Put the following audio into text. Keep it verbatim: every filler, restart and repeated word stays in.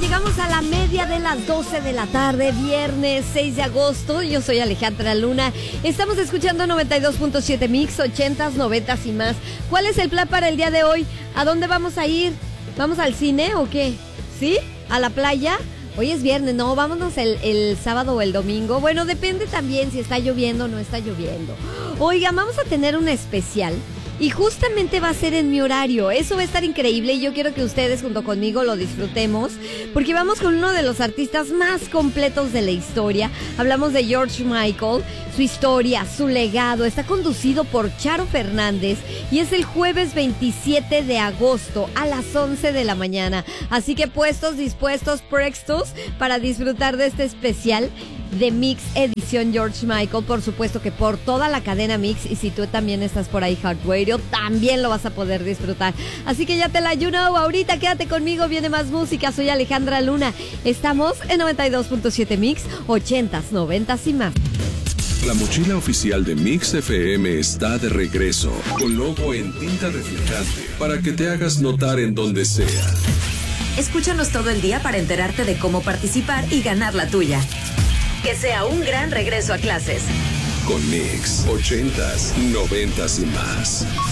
llegamos a la media de las doce de la tarde, viernes seis de agosto. Yo soy Alejandra Luna. Estamos escuchando noventa y dos punto siete Mix, ochentas, noventas y más. ¿Cuál es el plan para el día de hoy? ¿A dónde vamos a ir? ¿Vamos al cine o qué? ¿Sí? ¿A la playa? Hoy es viernes, no, vámonos el, el sábado o el domingo. Bueno, depende también si está lloviendo o no está lloviendo. Oigan, vamos a tener un especial y justamente va a ser en mi horario. Eso va a estar increíble y yo quiero que ustedes junto conmigo lo disfrutemos, porque vamos con uno de los artistas más completos de la historia. Hablamos de George Michael, su historia, su legado. Está conducido por Charo Fernández y es el jueves veintisiete de agosto a las once de la mañana. Así que puestos, dispuestos, prestos para disfrutar de este especial de Mix edición George Michael, por supuesto que por toda la cadena Mix, y si tú también estás por ahí Heart Radio, también lo vas a poder disfrutar. Así que ya te la you know, ahorita quédate conmigo, viene más música. Soy Alejandra Luna, estamos en noventa y dos punto siete Mix, ochentas, noventas y más. La mochila oficial de Mix F M está de regreso, con logo en tinta reflejante, para que te hagas notar en donde sea. Escúchanos todo el día para enterarte de cómo participar y ganar la tuya. Que sea un gran regreso a clases. Con Mix, ochentas, noventas y más.